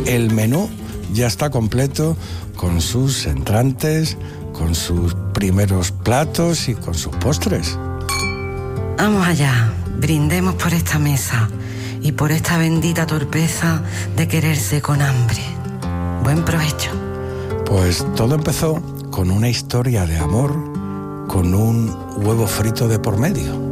El menú ya está completo con sus entrantes, con sus primeros platos y con sus postres. Vamos allá, brindemos por esta mesa y por esta bendita torpeza de quererse con hambre. Buen provecho. Pues todo empezó con una historia de amor, con un huevo frito de por medio.